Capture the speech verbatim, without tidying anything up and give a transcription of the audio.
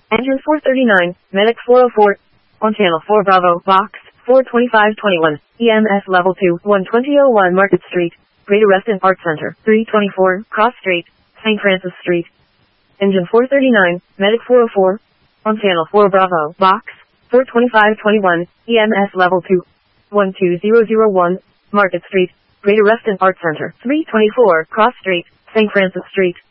Engine four thirty-nine, Medic four oh four, on channel four Bravo, box four twenty-five twenty-one, E M S level two, one twenty oh one Market Street, Greater Reston Arts Center, three twenty-four, Cross Street, Saint Francis Street. Engine four thirty-nine, Medic four oh four, on channel four Bravo, box four twenty-five twenty-one, E M S level two, one two zero zero one, Market Street, Greater Reston Arts Center, three twenty-four, Cross Street, Saint Francis Street.